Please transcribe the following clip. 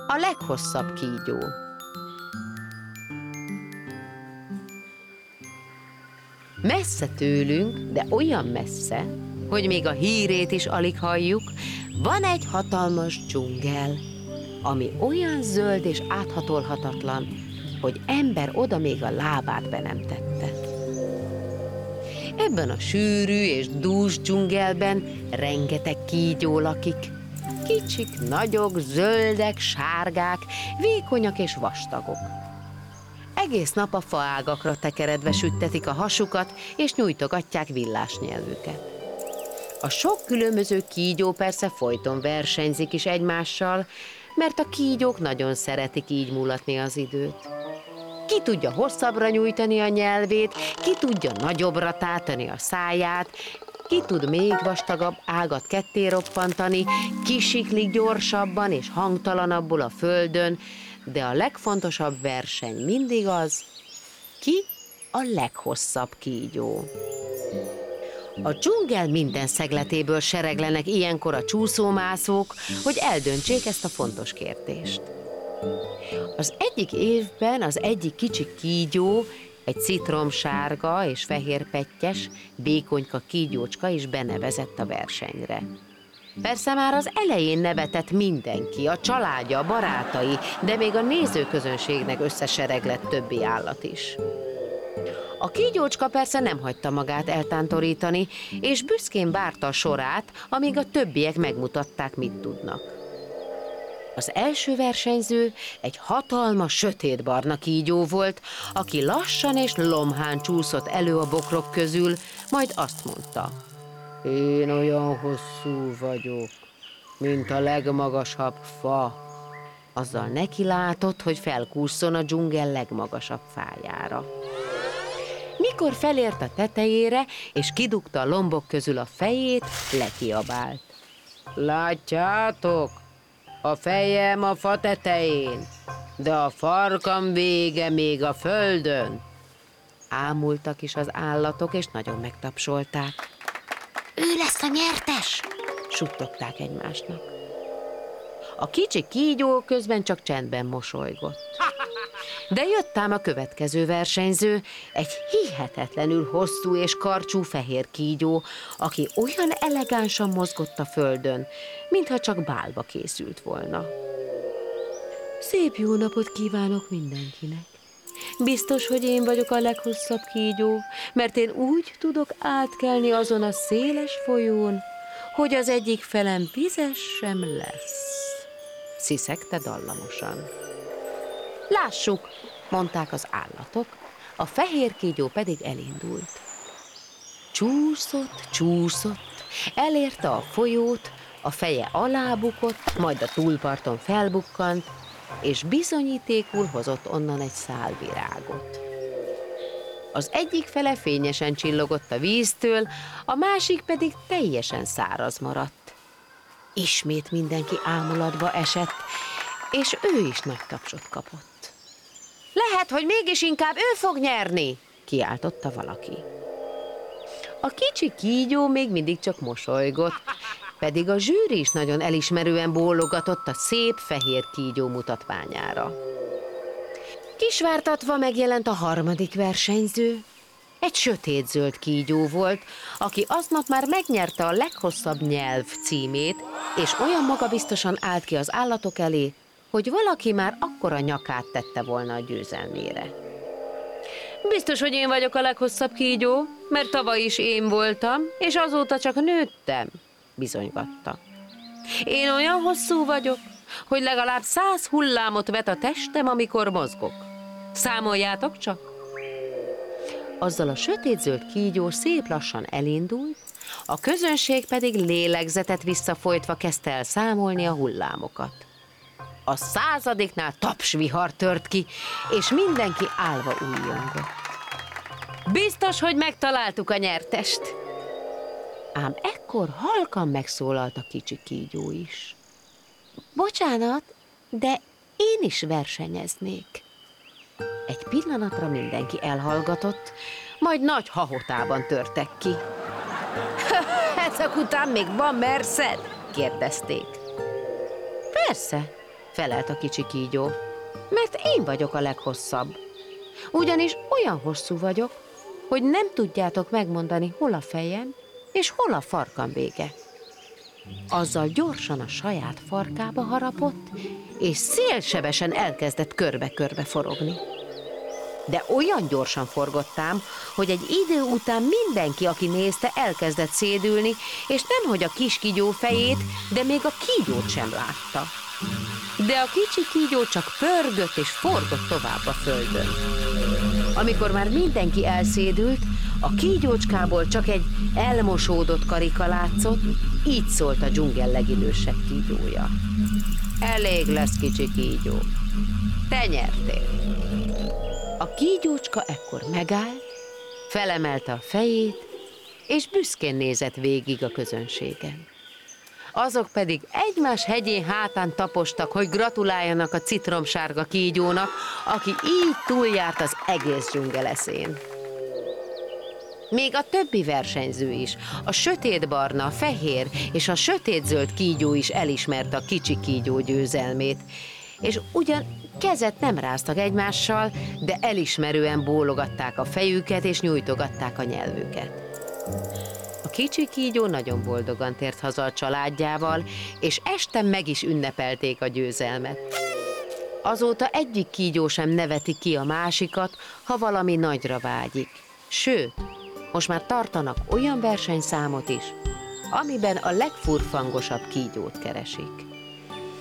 A leghosszabb kígyó. Messze tőlünk, de olyan messze, hogy még a hírét is alig halljuk, van egy hatalmas dzsungel, ami olyan zöld és áthatolhatatlan, hogy ember oda még a lábát be nem tette. Ebben a sűrű és dús dzsungelben rengeteg kígyó lakik. Kicsik, nagyok, zöldek, sárgák, vékonyak és vastagok. Egész nap a faágakra tekeredve süttetik a hasukat, és nyújtogatják villásnyelvüket. A sok különböző kígyó persze folyton versenyzik is egymással, mert a kígyók nagyon szeretik így mulatni az időt. Ki tudja hosszabbra nyújtani a nyelvét, ki tudja nagyobbra tátani a száját, ki tud még vastagabb ágat ketté roppantani, ki siklik gyorsabban és hangtalanabbul a földön, de a legfontosabb verseny mindig az, ki a leghosszabb kígyó. A dzsungel minden szegletéből sereglenek ilyenkor a csúszómászók, hogy eldöntsék ezt a fontos kérdést. Az egyik évben az egyik kicsi kígyó, egy citromsárga és fehérpettyes, békonyka kígyócska is benevezett a versenyre. Persze már az elején nevetett mindenki, a családja, a barátai, de még a nézőközönségnek összesereglett többi állat is. A kígyócska persze nem hagyta magát eltántorítani, és büszkén várta a sorát, amíg a többiek megmutatták, mit tudnak. Az első versenyző egy hatalmas, sötétbarna kígyó volt, aki lassan és lomhán csúszott elő a bokrok közül, majd azt mondta: én olyan hosszú vagyok, mint a legmagasabb fa. Azzal nekilátott, hogy felkússzon a dzsungel legmagasabb fájára. Mikor felért a tetejére, és kidugta a lombok közül a fejét, lekiabált: látjátok, a fejem a fa tetején, de a farkam vége még a földön. Ámultak is az állatok, és nagyon megtapsolták. Ő lesz a nyertes, suttogták egymásnak. A kicsi kígyó közben csak csendben mosolygott. De jött ám a következő versenyző, egy hihetetlenül hosszú és karcsú fehér kígyó, aki olyan elegánsan mozgott a földön, mintha csak bálba készült volna. Szép jó napot kívánok mindenkinek! Biztos, hogy én vagyok a leghosszabb kígyó, mert én úgy tudok átkelni azon a széles folyón, hogy az egyik felem vizes sem lesz, sziszegte dallamosan. Lássuk, mondták az állatok, a fehér kígyó pedig elindult. Csúszott, elérte a folyót, a feje alábukott, majd a túlparton felbukkant, és bizonyítékul hozott onnan egy szál virágot. Az egyik fele fényesen csillogott a víztől, a másik pedig teljesen száraz maradt. Ismét mindenki ámulatba esett, és ő is nagy tapsot kapott. Lehet, hogy mégis inkább ő fog nyerni, kiáltotta valaki. A kicsi kígyó még mindig csak mosolygott, pedig a zsűri is nagyon elismerően bólogatott a szép fehér kígyó mutatványára. Kisvártatva megjelent a harmadik versenyző. Egy sötétzöld kígyó volt, aki aznap már megnyerte a leghosszabb nyelv címét, és olyan magabiztosan állt ki az állatok elé, hogy valaki már akkora nyakát tette volna a győzelmére. Biztos, hogy én vagyok a leghosszabb kígyó, mert tavaly is én voltam, és azóta csak nőttem, bizonygatta. Én olyan hosszú vagyok, hogy legalább 100 hullámot vet a testem, amikor mozgok. Számoljátok csak! Azzal a sötétzöld kígyó szép lassan elindult, a közönség pedig lélegzetet visszafolytva kezdte el számolni a hullámokat. A 100-nál tapsvihar tört ki, és mindenki állva újjongott. Biztos, hogy megtaláltuk a nyertest! Ám ekkor halkan megszólalt a kicsi kígyó is. Bocsánat, de én is versenyeznék. Egy pillanatra mindenki elhallgatott, majd nagy hahotában törtek ki. Ezek után még van merszed? Kérdezték. Persze, felelt a kicsi kígyó, mert én vagyok a leghosszabb. Ugyanis olyan hosszú vagyok, hogy nem tudjátok megmondani, hol a fejem és hol a farkam vége. Azzal gyorsan a saját farkába harapott, és szélsebesen elkezdett körbe-körbe forogni. De olyan gyorsan forgottám, hogy egy idő után mindenki, aki nézte, elkezdett szédülni, és nemhogy a kis kígyó fejét, de még a kígyót sem látta. De a kicsi kígyó csak pörgött és forgott tovább a földön. Amikor már mindenki elszédült, a kígyócskából csak egy elmosódott karika látszott, így szólt a dzsungel legidősebb kígyója. Elég lesz, kicsi kígyó. Te nyertél. A kígyócska ekkor megállt, felemelte a fejét, és büszkén nézett végig a közönségen. Azok pedig egymás hegyén hátán tapostak, hogy gratuláljanak a citromsárga kígyónak, aki így túljárt az egész dzsungeleszén. Még a többi versenyző is, a sötétbarna, a fehér és a sötétzöld kígyó is elismerte a kicsi kígyó győzelmét, és ugyan kezet nem ráztak egymással, de elismerően bólogatták a fejüket és nyújtogatták a nyelvüket. A kicsi kígyó nagyon boldogan tért haza a családjával, és este meg is ünnepelték a győzelmet. Azóta egyik kígyó sem neveti ki a másikat, ha valami nagyra vágyik. Sőt, most már tartanak olyan versenyszámot is, amiben a legfurfangosabb kígyót keresik.